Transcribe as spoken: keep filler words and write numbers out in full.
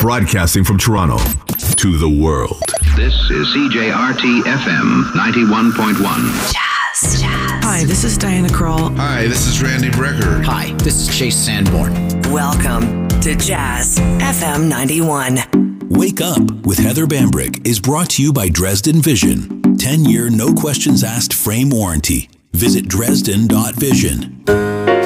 Broadcasting from Toronto to the world. This is C J R T F M ninety-one point one. Jazz, jazz. Hi, this is Diana Krall. Hi, this is Randy Brecker. Hi, this is Chase Sanborn. Welcome to Jazz F M ninety-one. Wake Up with Heather Bambrick is brought to you by Dresden Vision. ten-year, no questions asked frame warranty. Visit Dresden dot vision.